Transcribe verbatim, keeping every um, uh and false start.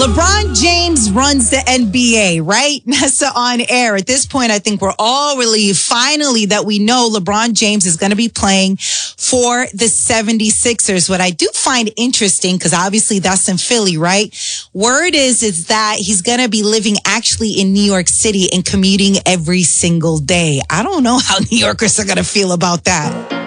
LeBron James runs the N B A, right? Nessa on air. At this point, I think we're all relieved finally that we know LeBron James is going to be playing for the seventy-sixers. What I do find interesting, because obviously that's in Philly, right? Word is, is that he's going to be living actually in New York City and commuting every single day. I don't know how New Yorkers are going to feel about that.